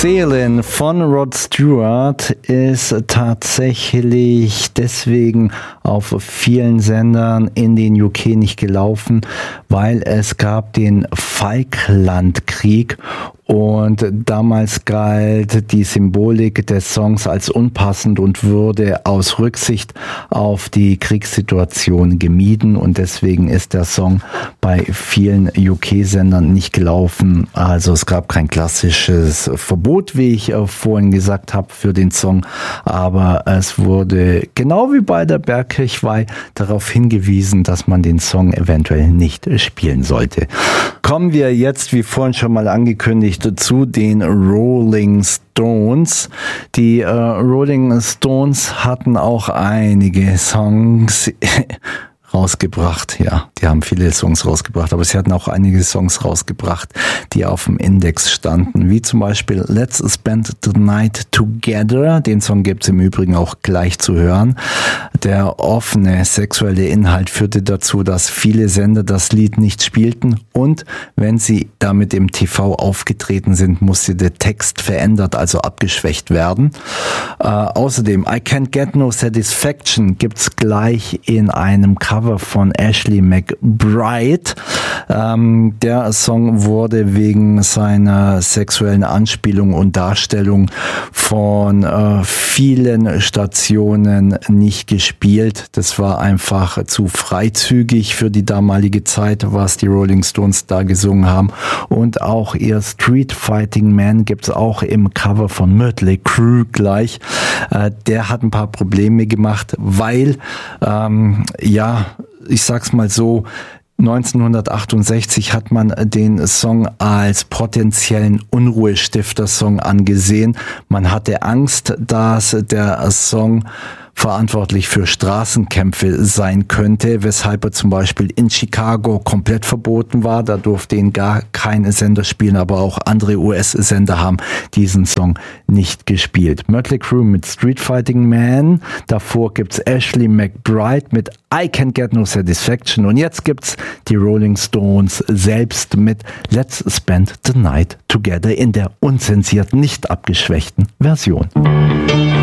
Sailin' von Rod Stewart ist tatsächlich deswegen auf vielen Sendern in den UK nicht gelaufen, weil es gab den Falklandkrieg und damals galt die Symbolik des Songs als unpassend und wurde aus Rücksicht auf die Kriegssituation gemieden und deswegen ist der Song bei vielen UK-Sendern nicht gelaufen. Also es gab kein klassisches Verbot, wie ich vorhin gesagt habe, für den Song, aber es wurde genau wie bei der Bergkirchweih darauf hingewiesen, dass man den Song eventuell nicht spielen sollte. Kommen wir jetzt, wie vorhin schon mal angekündigt, zu den Rolling Stones. Die Rolling Stones hatten auch einige Songs rausgebracht. Ja, die haben viele Songs rausgebracht, aber sie hatten auch einige Songs rausgebracht, die auf dem Index standen, wie zum Beispiel Let's Spend the Night Together. Den Song gibt's im Übrigen auch gleich zu hören. Der offene sexuelle Inhalt führte dazu, dass viele Sender das Lied nicht spielten und wenn sie damit im TV aufgetreten sind, musste der Text verändert, also abgeschwächt werden. Außerdem I Can't Get No Satisfaction gibt's gleich in einem Cover von Ashley McBryde. Der Song wurde wegen seiner sexuellen Anspielung und Darstellung von vielen Stationen nicht gespielt. Das war einfach zu freizügig für die damalige Zeit, was die Rolling Stones da gesungen haben. Und auch ihr Street Fighting Man gibt's auch im Cover von Mötley Crüe gleich. Der hat ein paar Probleme gemacht, weil ich sag's mal so, 1968 hat man den Song als potenziellen Unruhestifter-Song angesehen. Man hatte Angst, dass der Song verantwortlich für Straßenkämpfe sein könnte, weshalb er zum Beispiel in Chicago komplett verboten war. Da durfte ihn gar keine Sender spielen, aber auch andere US-Sender haben diesen Song nicht gespielt. Mötley Crüe mit Street Fighting Man, davor gibt's Ashley McBryde mit I Can't Get No Satisfaction und jetzt gibt's die Rolling Stones selbst mit Let's Spend the Night Together in der unzensierten, nicht abgeschwächten Version.